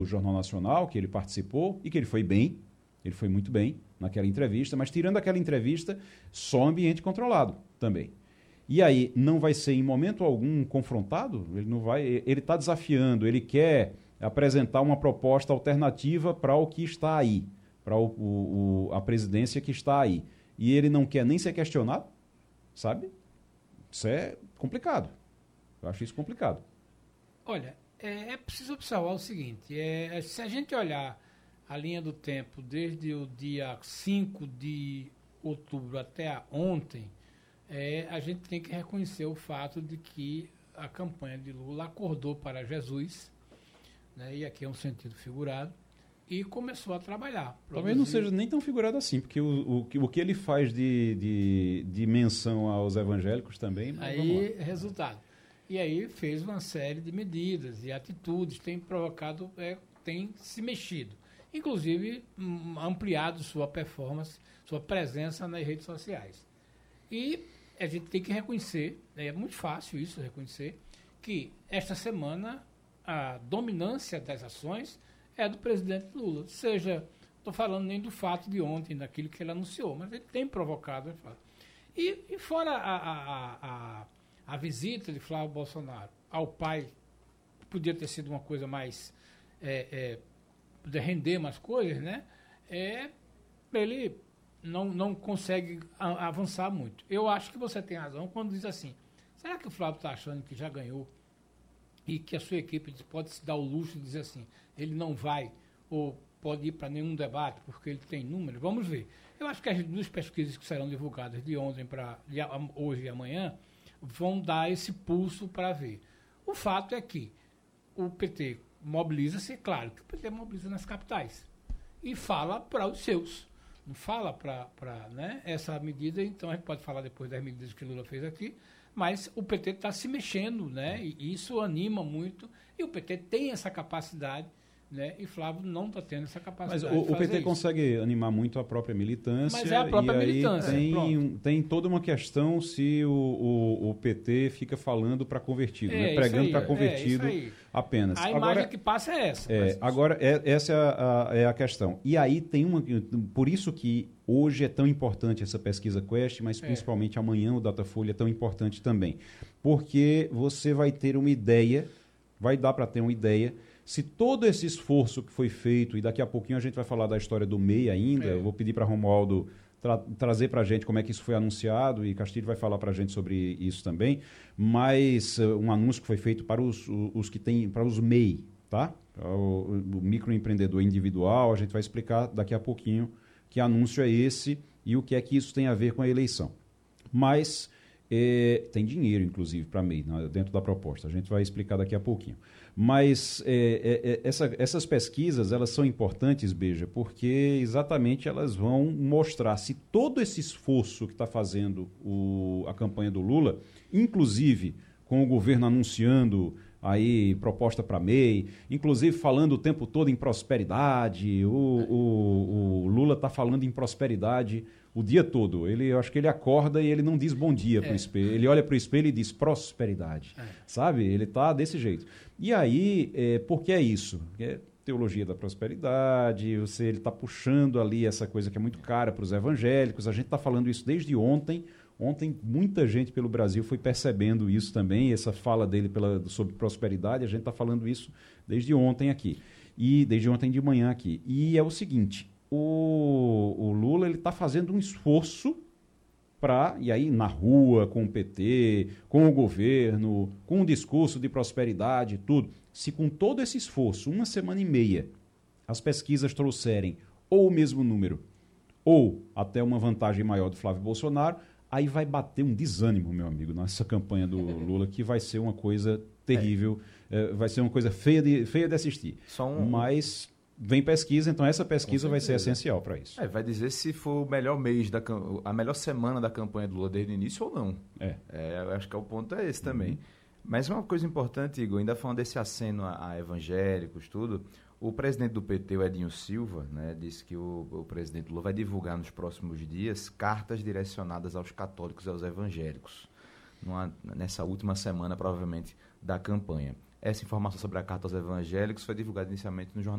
Jornal Nacional, que ele participou e que ele foi bem, ele foi muito bem naquela entrevista, mas tirando aquela entrevista, só ambiente controlado também. E aí, não vai ser em momento algum confrontado? Ele não vai, ele está desafiando, ele quer apresentar uma proposta alternativa para o que está aí, para a presidência que está aí. E ele não quer nem ser questionado, sabe? Isso é complicado. Eu acho isso complicado. Olha, é preciso observar o seguinte, se a gente olhar a linha do tempo desde o dia 5 de outubro até ontem, a gente tem que reconhecer o fato de que a campanha de Lula acordou para Jesus, né, e aqui é um sentido figurado, e começou a trabalhar. Talvez não seja nem tão figurado assim, porque o que ele faz de menção aos evangélicos também... Aí, resultado. E aí fez uma série de medidas e atitudes, tem provocado, tem se mexido. Inclusive, ampliado sua performance, sua presença nas redes sociais. E a gente tem que reconhecer, é muito fácil isso, reconhecer, que esta semana a dominância das ações é do presidente Lula. Seja, estou falando nem do fato de ontem, daquilo que ele anunciou, mas ele tem provocado. E fora a visita de Flávio Bolsonaro ao pai, podia ter sido uma coisa mais... poder render mais coisas, né? Ele não consegue avançar muito. Eu acho que você tem razão quando diz assim, será que o Flávio está achando que já ganhou e que a sua equipe pode se dar o luxo de dizer assim, ele não vai ou pode ir para nenhum debate porque ele tem números? Vamos ver. Eu acho que as duas pesquisas que serão divulgadas de ontem para hoje e amanhã vão dar esse pulso para ver. O fato é que o PT mobiliza-se, claro que o PT mobiliza nas capitais e fala para os seus, não fala para né, essa medida. Então a gente pode falar depois das medidas que Lula fez aqui, mas o PT está se mexendo, né, e isso anima muito, e o PT tem essa capacidade, né, e Flávio não está tendo essa capacidade. Mas o PT consegue animar muito a própria militância. Mas é a própria militância. Tem toda uma questão se o PT fica falando para convertido, né? Pregando para convertido apenas. A imagem que passa é essa. Essa é a questão. E aí tem uma... Por isso que hoje é tão importante essa pesquisa Quest, mas principalmente amanhã o Datafolha é tão importante também. Porque você vai ter uma ideia, vai dar para ter uma ideia. Se todo esse esforço que foi feito, e daqui a pouquinho a gente vai falar da história do MEI ainda, eu vou pedir para Romualdo trazer para a gente como é que isso foi anunciado, e Castilho vai falar para a gente sobre isso também, mas um anúncio que foi feito para os que têm, para os MEI, tá? O microempreendedor individual, a gente vai explicar daqui a pouquinho que anúncio é esse e o que é que isso tem a ver com a eleição. Mas... tem dinheiro, inclusive, para MEI, dentro da proposta. A gente vai explicar daqui a pouquinho. Mas essas pesquisas, elas são importantes, Beija, porque exatamente elas vão mostrar se todo esse esforço que está fazendo a campanha do Lula, inclusive com o governo anunciando aí proposta para MEI, inclusive falando o tempo todo em prosperidade, o Lula está falando em prosperidade o dia todo. Eu acho que ele acorda e ele não diz bom dia para o espelho. Ele olha para o espelho e diz prosperidade. Sabe? Ele está desse jeito. E aí, por que é isso? É teologia da prosperidade, ele está puxando ali essa coisa que é muito cara para os evangélicos. A gente está falando isso desde ontem. Ontem, muita gente pelo Brasil foi percebendo isso também, essa fala dele sobre prosperidade. A gente está falando isso desde ontem aqui. E desde ontem de manhã aqui. E é o seguinte... O Lula está fazendo um esforço para, e aí na rua, com o PT, com o governo, com um discurso de prosperidade, tudo. Se com todo esse esforço, uma semana e meia, as pesquisas trouxerem ou o mesmo número, ou até uma vantagem maior do Flávio Bolsonaro, aí vai bater um desânimo, meu amigo, nessa campanha do Lula, que vai ser uma coisa terrível, vai ser uma coisa feia de assistir. Mas... vem pesquisa, então essa pesquisa vai ser essencial para isso. Vai dizer se foi o melhor mês, a melhor semana da campanha do Lula desde o início ou não. Eu acho que o ponto é esse também. Mas uma coisa importante, Igor, ainda falando desse aceno a evangélicos, tudo, o presidente do PT, o Edinho Silva, né, disse que o presidente Lula vai divulgar nos próximos dias cartas direcionadas aos católicos e aos evangélicos, nessa última semana, provavelmente, da campanha. Essa informação sobre a carta aos evangélicos foi divulgada inicialmente no jornal